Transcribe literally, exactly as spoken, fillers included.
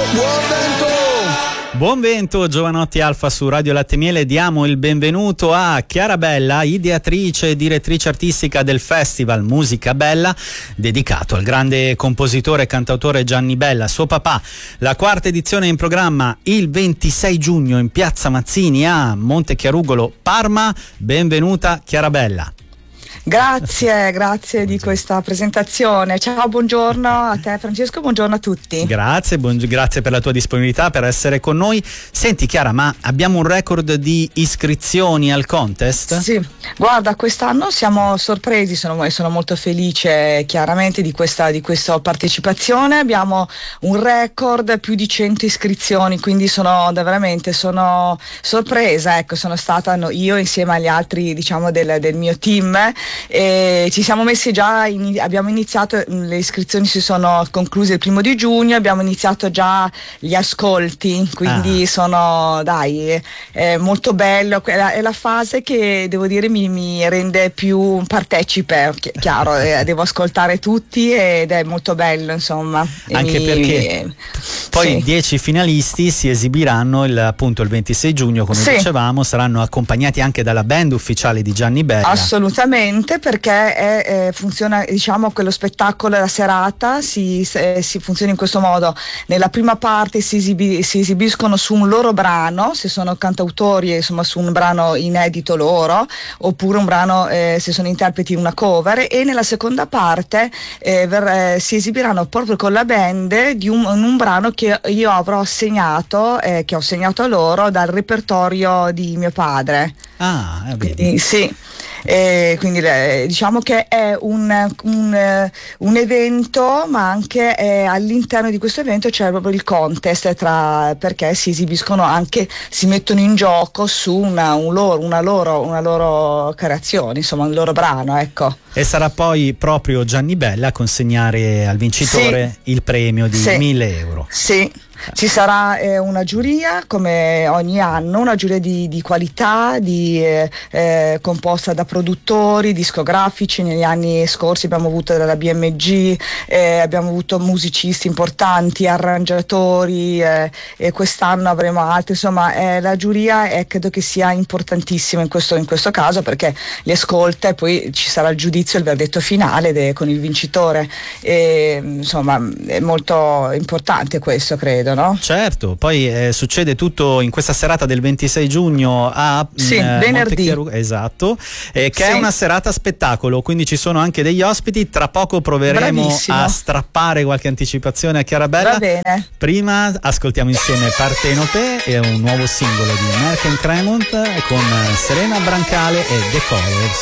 Buon vento! Buon vento, Giovanotti Alfa su Radio Latte e Miele. Diamo il benvenuto a Chiara Bella, ideatrice e direttrice artistica del Festival Musica Bella, dedicato al grande compositore e cantautore Gianni Bella, suo papà. La quarta edizione è in programma il ventisei giugno in Piazza Mazzini a Montechiarugolo, Parma. Benvenuta Chiara Bella. Grazie, grazie di questa presentazione. Ciao, buongiorno a te Francesco, buongiorno a tutti. Grazie, buong- grazie per la tua disponibilità, per essere con noi. Senti Chiara, ma abbiamo un record di iscrizioni al contest? Sì, guarda, quest'anno siamo sorpresi, sono, sono molto felice chiaramente di questa, di questa partecipazione. Abbiamo un record, più di cento iscrizioni, quindi sono veramente sono sorpresa, ecco, sono stata no, io insieme agli altri, diciamo, del, del mio team. E ci siamo messi già, in, abbiamo iniziato, le iscrizioni si sono concluse il primo di giugno, abbiamo iniziato già gli ascolti, quindi ah. sono, dai, è molto bello, è la, è la fase che devo dire mi, mi rende più partecipe, chiaro, eh, devo ascoltare tutti ed è molto bello, insomma. Anche mi, perché mi, poi i dieci finalisti si esibiranno il, appunto il ventisei giugno, come sì. dicevamo, saranno accompagnati anche dalla band ufficiale di Gianni Bella. Assolutamente, perché è, è, funziona, diciamo, quello spettacolo, la serata si, se, si funziona in questo modo: nella prima parte si, esibi, si esibiscono su un loro brano, se sono cantautori, insomma, su un brano inedito loro, oppure un brano eh, se sono interpreti una cover, e nella seconda parte eh, ver, eh, si esibiranno proprio con la band di un, un brano che io avrò assegnato, eh, che ho segnato a loro dal repertorio di mio padre. Ah, vedi. Quindi, sì. Eh, quindi eh, diciamo che è un, un, un evento, ma anche eh, all'interno di questo evento c'è proprio il contest, tra, perché si esibiscono anche, si mettono in gioco su una, un loro, una, loro, una loro creazione, insomma un loro brano, ecco. E sarà poi proprio Gianni Bella a consegnare al vincitore sì. il premio di sì. mille euro. Sì. Ci sarà eh, una giuria, come ogni anno, una giuria di, di qualità, di, eh, eh, composta da produttori discografici. Negli anni scorsi abbiamo avuto dalla B M G, eh, abbiamo avuto musicisti importanti, arrangiatori, eh, e quest'anno avremo altri. Insomma, eh, la giuria è, credo che sia importantissima in questo, in questo caso, perché li ascolta e poi ci sarà il giudizio, il verdetto finale de, con il vincitore. E, insomma, è molto importante questo, credo. No? Certo, poi eh, succede tutto in questa serata del ventisei giugno a sì, eh, venerdì. Esatto, eh, che sì. è una serata spettacolo, quindi ci sono anche degli ospiti. Tra poco proveremo Bravissimo. a strappare qualche anticipazione a Chiara Bella. Va bene. Prima ascoltiamo insieme Partenope, è un nuovo singolo di Merck and Cremont con Serena Brancale e The Colors.